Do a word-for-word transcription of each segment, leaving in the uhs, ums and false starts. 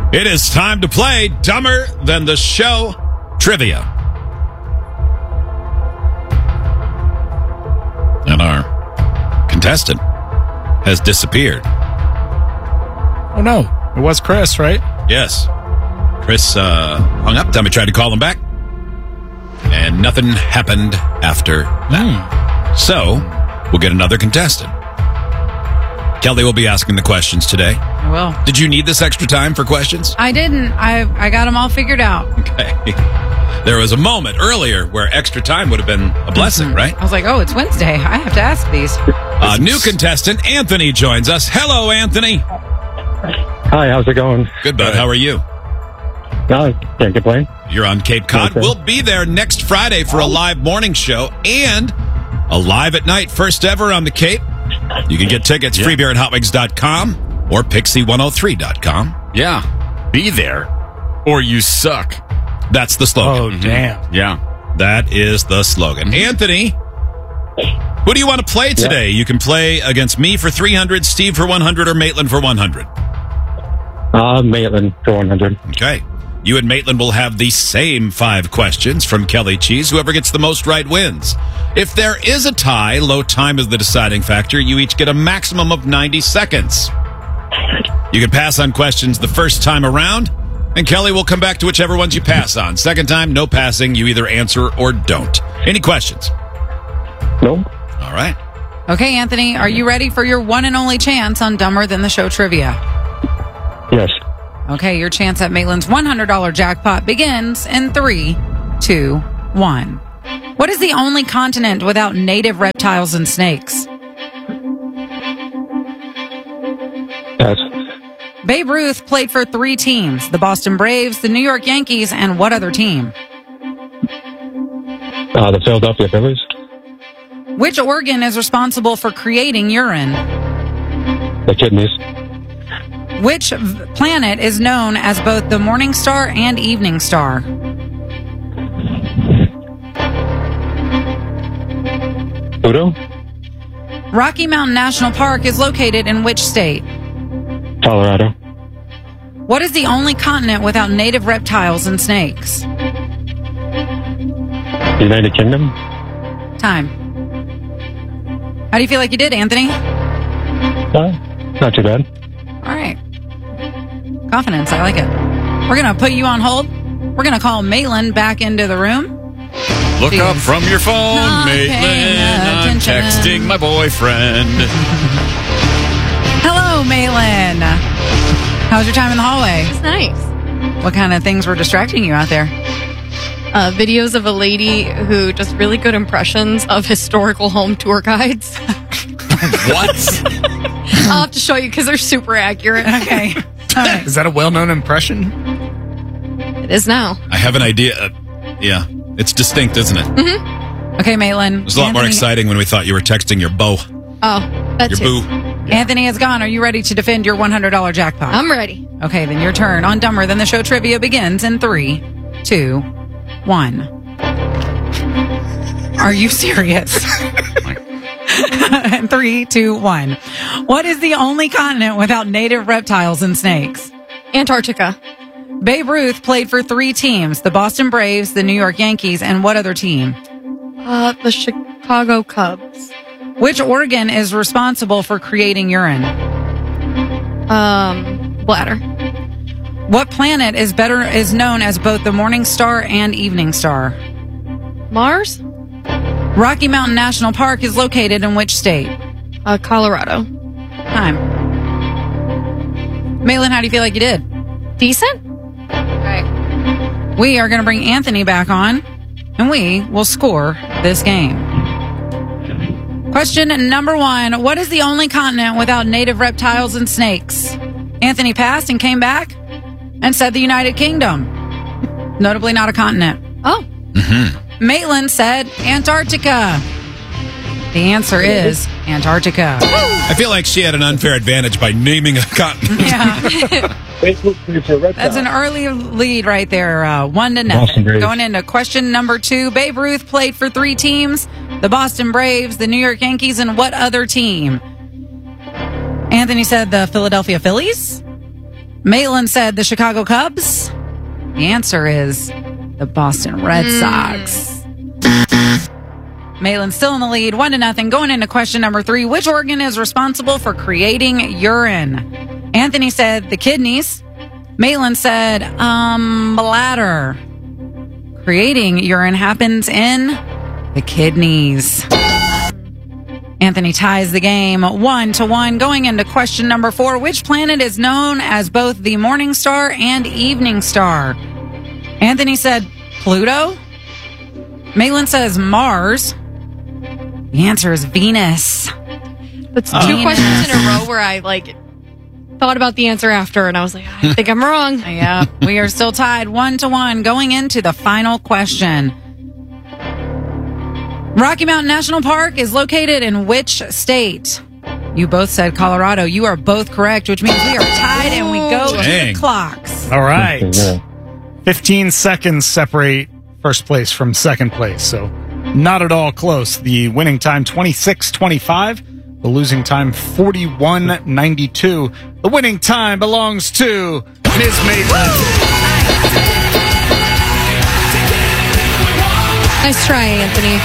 It is time to play Dumber Than the Show Trivia. And our contestant has disappeared. Oh, no. It was Chris, right? Yes. Chris uh, hung up. Tommy tried to call him back. And nothing happened after that. Mm. So, we'll get another contestant. Kelly will be asking the questions today. I will. Did you need this extra time for questions? I didn't. I I got them all figured out. Okay. There was a moment earlier where extra time would have been a blessing, mm-hmm. right? I was like, oh, it's Wednesday. I have to ask these. A new contestant, Anthony, joins us. Hello, Anthony. Hi, how's it going? Good, bud. How are you? No, can't complain. You're on Cape Cod. Okay. We'll be there next Friday for a live morning show and a live at night, first ever on the Cape. You can get tickets, yeah. free beer at hot wings dot com or pixie one oh three dot com. Yeah. Be there or you suck. That's the slogan. Oh, damn. Yeah. That is the slogan. Mm-hmm. Anthony, who do you want to play today? Yeah. You can play against me for three hundred, Steve for one hundred, or Maitland for one hundred. Uh, Maitland for one hundred. Okay. You and Maitland will have the same five questions from Kelly Cheese. Whoever gets the most right wins. If there is a tie, low time is the deciding factor. You each get a maximum of ninety seconds. You can pass on questions the first time around, and Kelly will come back to whichever ones you pass on. Second time, no passing. You either answer or don't. Any questions? No. All right. Okay, Anthony, are you ready for your one and only chance on Dumber Than the Show Trivia? Yes. Okay, your chance at Maitland's one hundred dollars jackpot begins in three, two, one. What is the only continent without native reptiles and snakes? Yes. Babe Ruth played for three teams: the Boston Braves, the New York Yankees, and what other team? Uh, the Philadelphia Phillies. Which organ is responsible for creating urine? The kidneys. Which v- planet is known as both the morning star and evening star? Pluto. Rocky Mountain National Park is located in which state? Colorado. What is the only continent without native reptiles and snakes? United Kingdom. Time. How do you feel like you did, Anthony? Uh, not too bad. All right. Confidence. I like it. We're going to put you on hold. We're going to call Maitland back into the room. Look Jeez. Up from your phone, Not Maitland. I'm texting my boyfriend. Hello, Maitland. How was your time in the hallway? It's nice. What kind of things were distracting you out there? Uh, videos of a lady who does really good impressions of historical home tour guides. What? I'll have to show you because they're super accurate. Okay. All right. Is that a well-known impression? It is now. I have an idea. Uh, yeah. It's distinct, isn't it? Mm-hmm. Okay, Maitland. It was a lot Anthony, more exciting when we thought you were texting your beau. Oh, that's Your boo. it. Anthony is gone. Are you ready to defend your one hundred dollars jackpot? I'm ready. Okay, then your turn on Dumber Than the Show Trivia begins in three, two, one. Are you serious? Three, two, one. What is the only continent without native reptiles and snakes? Antarctica. Babe Ruth played for three teams: the Boston Braves, the New York Yankees, and what other team? Uh, the Chicago Cubs. Which organ is responsible for creating urine? Um, bladder. What planet is better is known as both the morning star and evening star? Mars? Rocky Mountain National Park is located in which state? Uh, Colorado. Time. Maitland, how do you feel like you did? Decent? Okay. We are going to bring Anthony back on, and we will score this game. Question number one. What is the only continent without native reptiles and snakes? Anthony passed and came back and said the United Kingdom. Notably not a continent. Oh. Mm-hmm. Maitland said Antarctica. The answer is Antarctica. I feel like she had an unfair advantage by naming a continent. Yeah. That's an early lead right there. Uh, one to nothing. Going into question number two. Babe Ruth played for three teams: the Boston Braves, the New York Yankees, and what other team? Anthony said the Philadelphia Phillies. Maitland said the Chicago Cubs. The answer is the Boston Red Sox. Maitland's still in the lead, one to nothing. Going into question number three, which organ is responsible for creating urine? Anthony said the kidneys. Maitland said, um, bladder. Creating urine happens in the kidneys. Anthony ties the game one to one. Going into question number four, which planet is known as both the morning star and evening star? Anthony said Pluto. Maitland says Mars. The answer is Venus. That's two Venus. questions in a row where I like thought about the answer after, and I was like, I think I'm wrong. Yeah, we are still tied one to one. Going into the final question. Rocky Mountain National Park is located in which state? You both said Colorado. You are both correct, which means we are tied and we go Dang. to the clocks. All right. Yeah. fifteen seconds separate first place from second place. So not at all close. The winning time twenty-six twenty-five. The losing time forty-one ninety-two. The winning time belongs to Miz Maitland. Nice try, Anthony.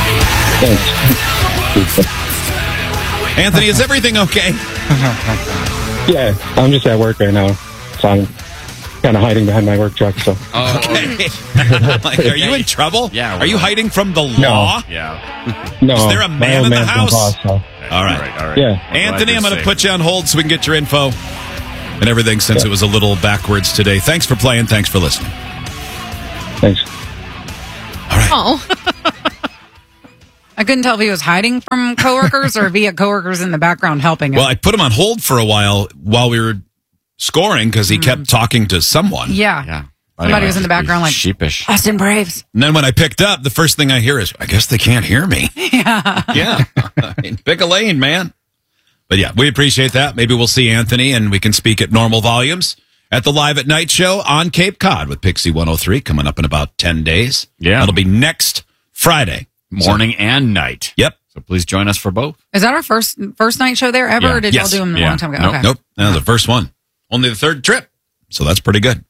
Thanks. Anthony, is everything okay? Yeah, I'm just at work right now, so I'm kind of hiding behind my work truck. So Okay. Like, are you in trouble? Yeah, Are you well- hiding from the law? Yeah. no, Is there a my man old in the man's my house? boss, so. All right. All right. All right. Yeah. Anthony, Glad I'm going you're to safe. put you on hold so we can get your info and everything since Yeah. it was a little backwards today. Thanks for playing. Thanks for listening. Thanks. Oh, I couldn't tell if he was hiding from coworkers or if he had coworkers in the background helping him. Well, I put him on hold for a while while we were scoring because he kept talking to someone. yeah. Yeah. Somebody was in the background like, sheepish. Austin Braves. And then when I picked up, the first thing I hear is, I guess they can't hear me. Yeah. Yeah. I mean, pick a lane, man. But yeah, we appreciate that. Maybe we'll see Anthony and we can speak at normal volumes at the Live at Night show on Cape Cod with Pixie one oh three coming up in about ten days. Yeah. That'll be next Friday. Morning and night. Yep. So please join us for both. Is that our first first night show there ever, Yeah. or did Yes. y'all do them a Yeah. long time ago? Nope. Okay. Nope. No, the first one. Only the third trip. So that's pretty good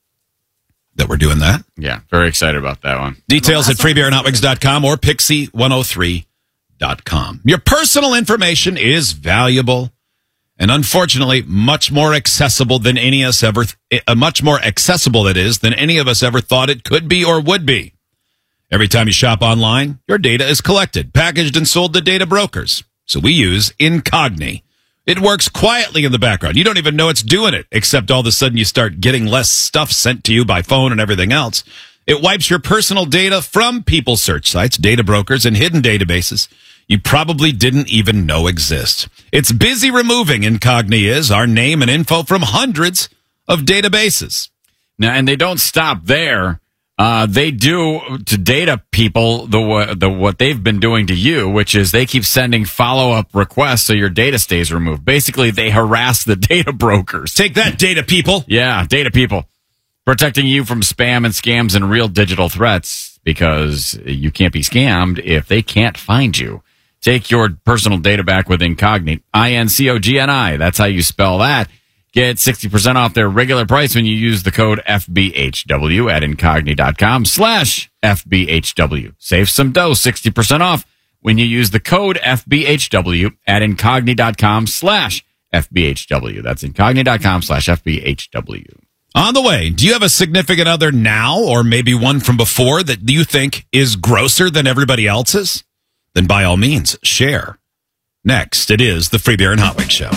that we're doing that. Yeah. Very excited about that one. Details at free beer and hot wings dot com or pixie one oh three dot com. Your personal information is valuable and unfortunately much more accessible than any of us ever uh, much more accessible it is than any of us ever thought it could be or would be. Every time you shop online, your data is collected, packaged, and sold to data brokers. So we use Incogni. It works quietly in the background. You don't even know it's doing it, except all of a sudden you start getting less stuff sent to you by phone and everything else. It wipes your personal data from people search sites, data brokers, and hidden databases you probably didn't even know exist. It's busy removing, Incogni is, our name and info from hundreds of databases. Now, and they don't stop there. Uh, they do to data people the the what they've been doing to you, which is they keep sending follow up requests so your data stays removed. Basically, they harass the data brokers. Take that, data people. Yeah, data people, protecting you from spam and scams and real digital threats because you can't be scammed if they can't find you. Take your personal data back with Incogni. I N C O G N I. That's how you spell that. Get sixty percent off their regular price when you use the code F B H W at Incogni.com slash FBHW. Save some dough, sixty percent off when you use the code F B H W at Incogni.com slash FBHW. That's Incogni.com slash FBHW. On the way, do you have a significant other now or maybe one from before that you think is grosser than everybody else's? Then by all means, share. Next, it is the Free Beer and Hot Wings Show.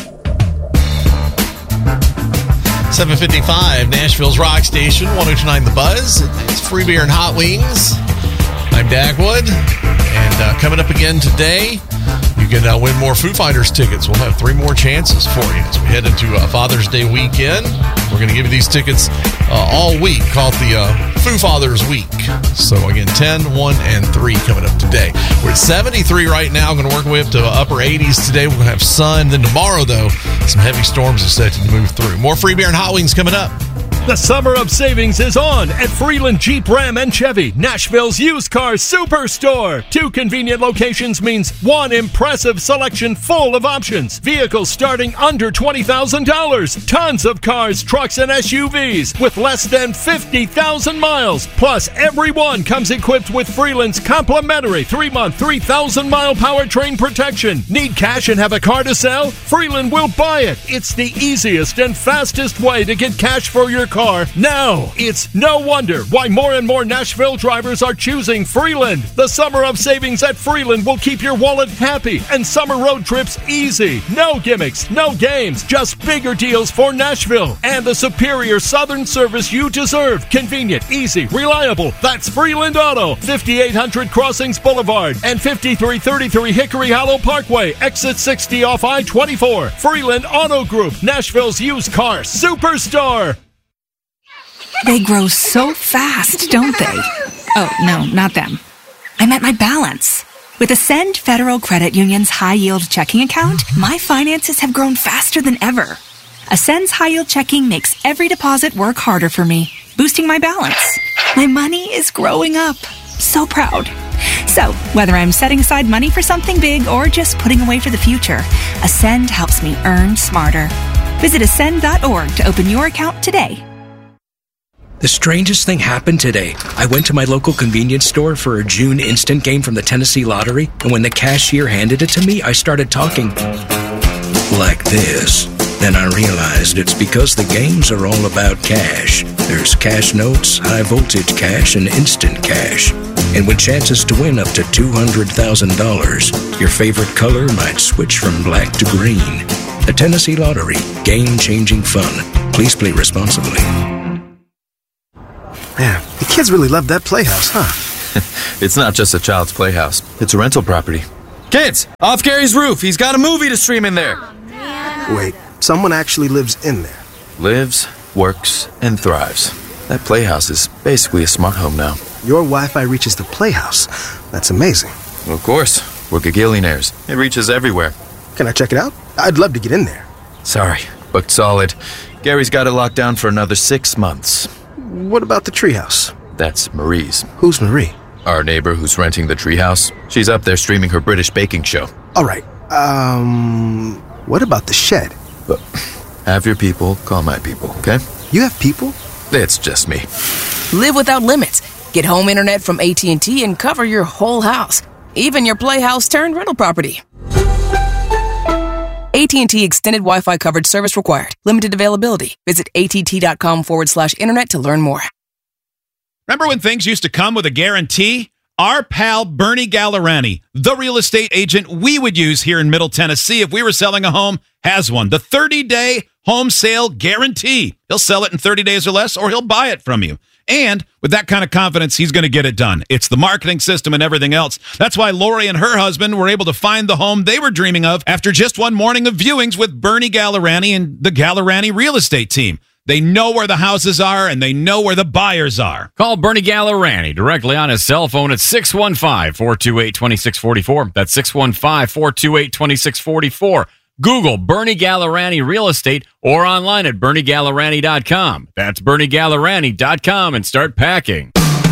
seven fifty-five, Nashville's Rock Station, one oh two point nine The Buzz. It's Free Beer and Hot Wings. I'm Dagwood. And uh, coming up again today, you can uh, win more Foo Fighters tickets. We'll have three more chances for you as we head into uh, Father's Day weekend. We're going to give you these tickets uh, all week, called the uh, Foo Fathers Week. So again, ten, one, and three coming up today. We're at seventy-three right now. Going to work our way up to upper eighties today. We're going to have sun. Then tomorrow, though, some heavy storms are set to move through. More Free Beer and Hot Wings coming up. The summer of savings is on at Freeland Jeep, Ram, and Chevy, Nashville's used car superstore. Two convenient locations means one impressive selection full of options. Vehicles starting under twenty thousand dollars. Tons of cars, trucks, and S U Vs with less than fifty thousand miles. Plus, everyone comes equipped with Freeland's complimentary three-month, three thousand mile powertrain protection. Need cash and have a car to sell? Freeland will buy it. It's the easiest and fastest way to get cash for your car now. It's no wonder why more and more Nashville drivers are choosing Freeland. The summer of savings at Freeland will keep your wallet happy and summer road trips easy. No gimmicks, no games, just bigger deals for Nashville and the superior southern service you deserve. Convenient, easy, reliable. That's Freeland Auto, fifty-eight hundred Crossings Boulevard and fifty-three thirty-three Hickory Hollow Parkway, exit sixty off I twenty-four. Freeland Auto Group, Nashville's used car superstore. They grow so fast, don't they? Oh, no, not them. I meant my balance. With Ascend Federal Credit Union's high-yield checking account, my finances have grown faster than ever. Ascend's high-yield checking makes every deposit work harder for me, boosting my balance. My money is growing up. So proud. So, whether I'm setting aside money for something big or just putting away for the future, Ascend helps me earn smarter. Visit ascend dot org to open your account today. The strangest thing happened today. I went to my local convenience store for a June instant game from the Tennessee Lottery, and when the cashier handed it to me, I started talking like this. Then I realized it's because the games are all about cash. There's cash notes, high voltage cash, and instant cash. And with chances to win up to two hundred thousand dollars, your favorite color might switch from black to green. The Tennessee Lottery. Game-changing fun. Please play responsibly. Man, the kids really love that playhouse, huh? It's not just a child's playhouse. It's a rental property. Kids, off Gary's roof. He's got a movie to stream in there. Wait, someone actually lives in there? Lives, works, and thrives. That playhouse is basically a smart home now. Your Wi-Fi reaches the playhouse. That's amazing. Well, of course. We're gagillionaires. It reaches everywhere. Can I check it out? I'd love to get in there. Sorry, booked solid. Gary's got it locked down for another six months. What about the treehouse? That's Marie's. Who's Marie? Our neighbor who's renting the treehouse. She's up there streaming her British baking show. All right. Um, what about the shed? But have your people call my people, okay? You have people? It's just me. Live without limits. Get home internet from A T and T and cover your whole house. Even your playhouse turned rental property. A T and T Extended Wi-Fi coverage service required. Limited availability. Visit att.com forward slash internet to learn more. Remember when things used to come with a guarantee? Our pal Bernie Gallerani, the real estate agent we would use here in Middle Tennessee if we were selling a home, has one. The thirty-day home sale guarantee. He'll sell it in thirty days or less, or he'll buy it from you. And with that kind of confidence, he's going to get it done. It's the marketing system and everything else. That's why Lori and her husband were able to find the home they were dreaming of after just one morning of viewings with Bernie Gallerani and the Gallerani real estate team. They know where the houses are, and they know where the buyers are. Call Bernie Gallerani directly on his cell phone at six one five, four two eight, two six four four. That's six one five, four two eight, two six four four. Google Bernie Gallerani Real Estate or online at bernie gallerani dot com. That's bernie gallerani dot com and start packing.